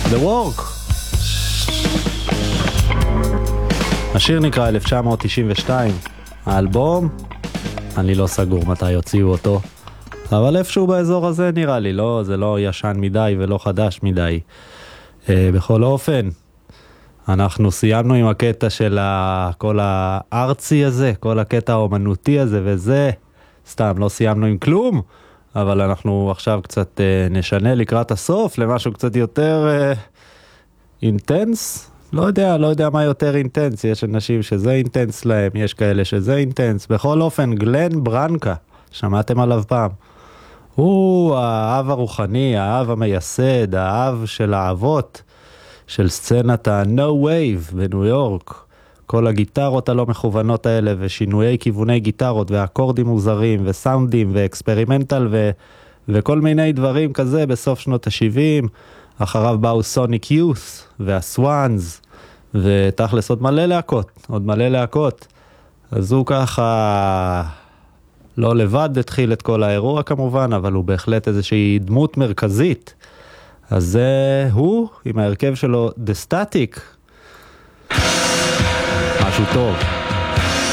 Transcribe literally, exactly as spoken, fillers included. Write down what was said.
The Work. השיר נקרא אלף תשע מאות תשעים ושתיים. האלבום, אני לא סגור מתי יוציאו אותו, אבל איפשהו באזור הזה נראה לי, לא, זה לא ישן מדי ולא חדש מדי. אה, בכל אופן, אנחנו סיימנו עם הקטע של ה... כל הארצי הזה, כל הקטע האומנותי הזה, וזה, סתם, לא סיימנו עם כלום, אבל אנחנו עכשיו קצת אה, נשנה לקראת הסוף, למשהו קצת יותר אה, אינטנס. לא יודע, לא יודע מה יותר אינטנס, יש אנשים שזה אינטנס להם, יש כאלה שזה אינטנס. בכל אופן, גלן ברנקה, שמעתם עליו פעם? הוא האב הרוחני, האב המייסד, האב של האבות, של סצנת ה-No Wave בניו יורק. כל הגיטרות הלא מכוונות האלה, ושינויי כיווני גיטרות, ואקורדים מוזרים, וסאונדים, ואקספרימנטל, ו... וכל מיני דברים כזה בסוף שנות ה-שבעים. אחריו באו סוניק יוס, והסוואנס, ותכלס עוד מלא להקות, עוד מלא להקות. אז הוא ככה לא לבד התחיל את כל האירוע כמובן, אבל הוא בהחלט איזושהי דמות מרכזית. אז זה הוא, עם ההרכב שלו, The Static. משהו טוב.